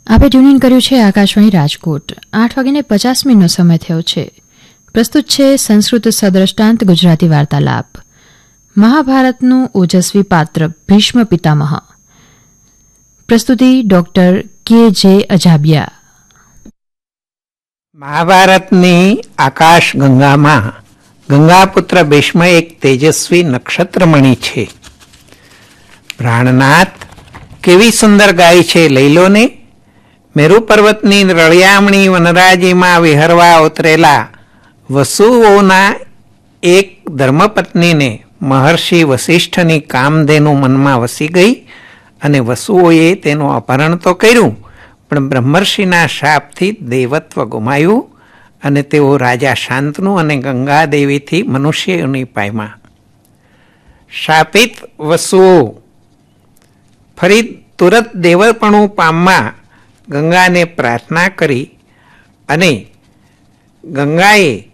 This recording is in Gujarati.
આપે ટ્યુનિંગ કર્યું છે આકાશવાણી રાજકોટ. 8:50 સમય થયો છે. પ્રસ્તુત છે સંસ્કૃત સદ્રષ્ટાંત ગુજરાતી વાર્તાલાપ. મહાભારતનું ઓજસ્વી પાત્ર ભીષ્મ પિતામહ. પ્રસ્તુતિ ડોક્ટર કે.જે. અજાબિયા. મહાભારતની આકાશ ગંગામાં ગંગાપુત્ર ભીષ્મ એક તેજસ્વી નક્ષત્રમણી છે. પ્રાણનાથ કેવી સુંદર ગાય છે, લઈ લો ને. મેરુ પર્વતની રળિયામણી વનરાજીમાં વિહરવા ઉતરેલા વસુઓના એક ધર્મપત્નીને મહર્ષિ વસિષ્ઠની કામધેનુ મનમાં વસી ગઈ અને વસુઓએ તેનું અપહરણ તો કર્યું, પણ બ્રહ્મર્ષિના શાપથી દેવત્વ ગુમાયું અને તેઓ રાજા શાંતનુ અને ગંગાદેવીથી મનુષ્યોની પામ્યા. શાપિત વસુઓ ફરી તુરત દેવપણું પામવા ગંગાને પ્રાર્થના કરી અને ગંગાએ